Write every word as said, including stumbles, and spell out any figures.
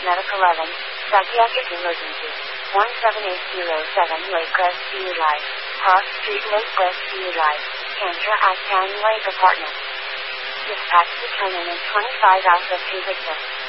Medical eleven, Psychiatric Emergency, one seven eight zero seven Lake West View Live, Cross Street Lake West View Live, Kendra Ashtown Lake Apartment. Dispatch determined in twenty-five hours of two Victor.